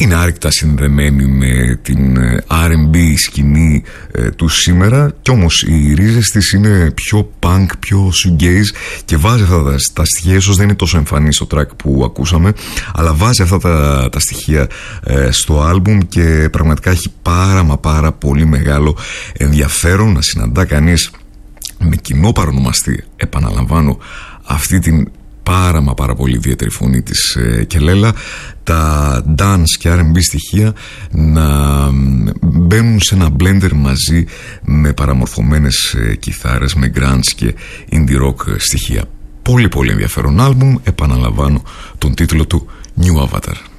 είναι άρρηκτα συνδεμένη με την R&B σκηνή του σήμερα, κι όμως οι ρίζες της είναι πιο punk, πιο shoegaze και βάζει αυτά τα στοιχεία. Ίσως δεν είναι τόσο εμφανή στο track που ακούσαμε, αλλά βάζει αυτά τα στοιχεία στο άλμπουμ και πραγματικά έχει πάρα πολύ μεγάλο ενδιαφέρον να συναντά κανείς με κοινό παρονομαστή, επαναλαμβάνω, αυτή την πάρα πολύ ιδιαίτερη φωνή της Κελέλα, τα dance και R&B στοιχεία να μπαίνουν σε ένα blender μαζί με παραμορφωμένες κιθάρες, με grunge και indie rock στοιχεία. Πολύ ενδιαφέρον άλμπουμ, επαναλαμβάνω τον τίτλο του New Avatar.